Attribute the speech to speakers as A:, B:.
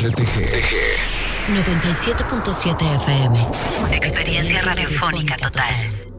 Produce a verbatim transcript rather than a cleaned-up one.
A: R T G.
B: noventa y siete punto siete F M.
C: Experiencia radiofónica total.